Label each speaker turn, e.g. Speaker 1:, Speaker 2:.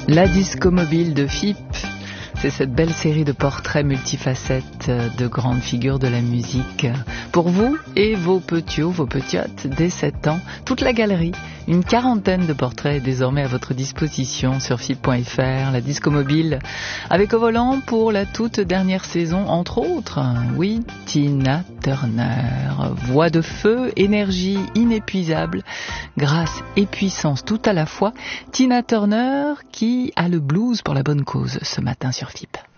Speaker 1: La disco mobile de FIP, c'est cette belle série de portraits multifacettes de grandes figures de la musique. Pour vous et vos petiots, vos petiotes, dès 7 ans, toute la galerie, une quarantaine de portraits est désormais à votre disposition sur FIP.fr. La disco mobile, avec au volant pour la toute dernière saison, entre autres, oui, Tina Turner. Voix de feu, énergie inépuisable, grâce et puissance tout à la fois. Tina Turner qui a le blues pour la bonne cause ce matin sur FIP.